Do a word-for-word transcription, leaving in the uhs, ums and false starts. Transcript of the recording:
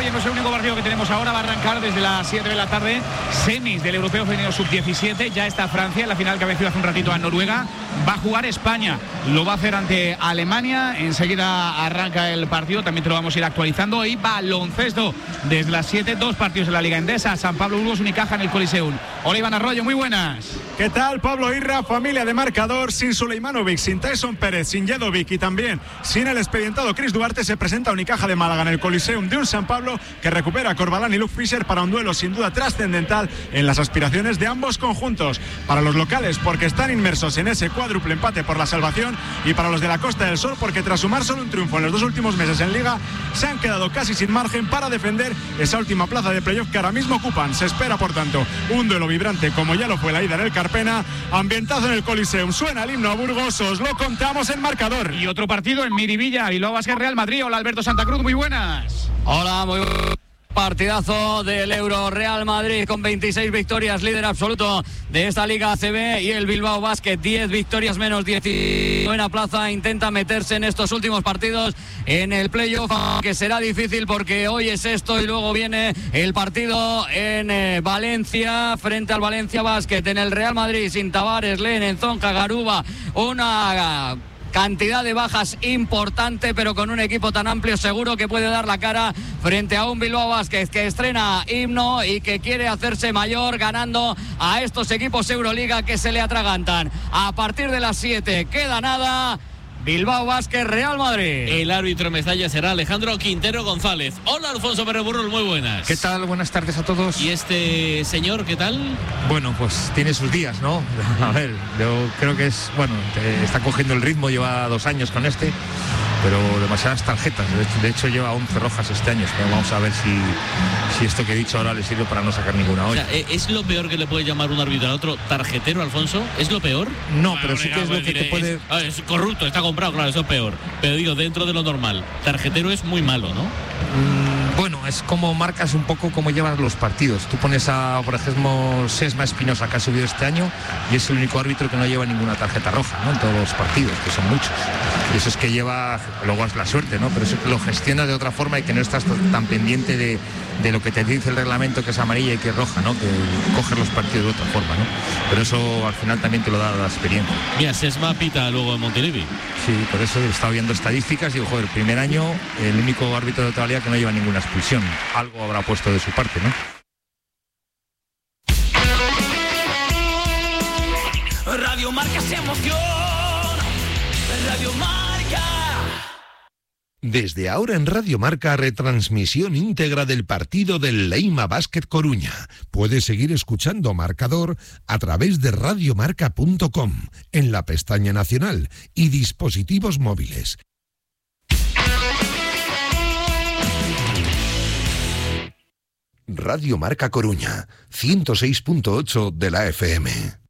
Oye, no es el único partido que tenemos ahora, va a arrancar desde las siete de la tarde, semis del Europeo Femenino sub diecisiete, ya está Francia en la final que ha vencido hace un ratito a Noruega, va a jugar España, lo va a hacer ante Alemania, enseguida arranca el partido, también te lo vamos a ir actualizando, y baloncesto desde las siete, dos partidos en la Liga Endesa, San Pablo Burgos, Unicaja en el Coliseum. Hola Iván Arroyo, muy buenas. ¿Qué tal, Pablo Irra? Familia de marcador, sin Suleimanovic, sin Tyson Pérez, sin Jedovic y también sin el expedientado Chris Duarte, se presenta Unicaja de Málaga en el Coliseum de un San Pablo que recupera a Corbalán y Luke Fisher para un duelo sin duda trascendental en las aspiraciones de ambos conjuntos. Para los locales, porque están inmersos en ese cuádruple empate por la salvación, y para los de la Costa del Sol, porque tras sumar solo un triunfo en los dos últimos meses en Liga, se han quedado casi sin margen para defender esa última plaza de playoff que ahora mismo ocupan. Se espera, por tanto, un duelo vibrante como ya lo fue la ida en el Carpena. Ambientazo en el Coliseum, suena el himno a Burgos, os lo contamos en marcador. Y otro partido en Miribilla, Bilbao Basket Real Madrid. Hola Alberto Santa Cruz, muy buenas. Hola, muy buenas. Partidazo del Euro, Real Madrid con veintiséis victorias, líder absoluto de esta Liga A C B, y el Bilbao Basket diez victorias menos diecinueve plaza, intenta meterse en estos últimos partidos en el playoff, que será difícil porque hoy es esto y luego viene el partido en eh, Valencia frente al Valencia Basket. En el Real Madrid sin Tavares, Len, Enzonca, Garuba, una cantidad de bajas importante, pero con un equipo tan amplio seguro que puede dar la cara frente a un Bilbao Basket que estrena himno y que quiere hacerse mayor ganando a estos equipos Euroliga que se le atragantan. A partir de las siete, queda nada. Bilbao Basket Real Madrid. El árbitro Mestalla será Alejandro Quintero González. Hola Alfonso Pérez Burrul, muy buenas. ¿Qué tal? Buenas tardes a todos. ¿Y este señor qué tal? Bueno, pues tiene sus días, ¿no? A ver, yo creo que es, bueno, está cogiendo el ritmo, lleva dos años con este, pero demasiadas tarjetas. De hecho, de hecho lleva once rojas este año. Pero vamos a ver si, si esto que he dicho ahora le sirve para no sacar ninguna hoy. O sea, ¿es lo peor que le puede llamar un árbitro al otro tarjetero, Alfonso? ¿Es lo peor? No, pero sí que es lo que te puede... Es, es corrupto, está comprado, claro, eso es peor. Pero digo, dentro de lo normal, tarjetero es muy malo, ¿no? Mm, bueno, es como marcas un poco cómo llevas los partidos. Tú pones a, por ejemplo, Sesma Espinosa, que ha subido este año, y es el único árbitro que no lleva ninguna tarjeta roja, ¿no? En todos los partidos, que son muchos. Y eso es que lleva, luego es la suerte, ¿no? Pero eso lo gestiona de otra forma y que no estás tan pendiente de, de lo que te dice el reglamento, que es amarilla y que es roja, ¿no? Que coges los partidos de otra forma, ¿no? Pero eso al final también te lo da la experiencia. Mira, Sesma pita luego en Montilivi. Sí, por eso he estado viendo estadísticas y digo, joder, el primer año el único árbitro de toda la liga que no lleva ninguna expulsión. Algo habrá puesto de su parte, ¿no? Radio Marca se emoción. Radio Marca. Desde ahora en Radio Marca, retransmisión íntegra del partido del Leima Basket Coruña. Puedes seguir escuchando Marcador a través de radiomarca punto com, en la pestaña nacional y dispositivos móviles. Radio Marca Coruña, ciento seis punto ocho de la F M.